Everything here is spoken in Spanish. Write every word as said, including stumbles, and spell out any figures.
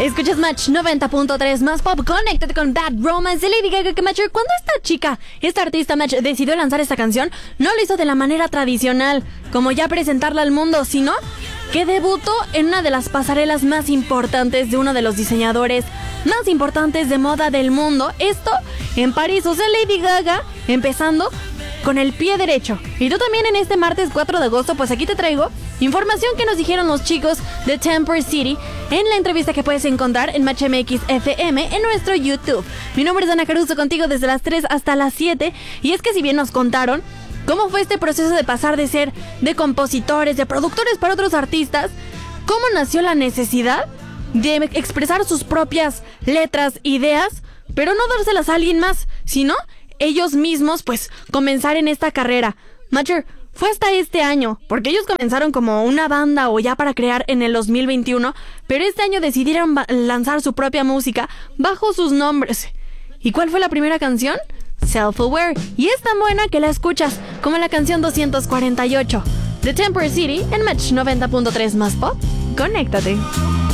Escuchas Match noventa punto tres más pop. Conéctate con Bad Romance de Lady Gaga. Que Match, cuando esta chica, esta artista Match, decidió lanzar esta canción, no lo hizo de la manera tradicional, como ya presentarla al mundo, sino que debutó en una de las pasarelas más importantes de uno de los diseñadores más importantes de moda del mundo. Esto en París. O sea, Lady Gaga empezando con el pie derecho. Y tú también en este martes cuatro de agosto, pues aquí te traigo información que nos dijeron los chicos de Temper City en la entrevista que puedes encontrar en Match M X F M en nuestro YouTube. Mi nombre es Ana Caruso, contigo desde las tres hasta las siete. Y es que si bien nos contaron cómo fue este proceso de pasar de ser de compositores, de productores para otros artistas, cómo nació la necesidad de expresar sus propias letras, ideas, pero no dárselas a alguien más, sino ellos mismos, pues, comenzar en esta carrera. Matcher, fue hasta este año, porque ellos comenzaron como una banda o ya para crear en el dos mil veintiuno, pero este año decidieron ba- lanzar su propia música bajo sus nombres. ¿Y cuál fue la primera canción? Self-Aware. Y es tan buena que la escuchas como la canción doscientos cuarenta y ocho de Temper City en Match noventa punto tres más pop. Conéctate.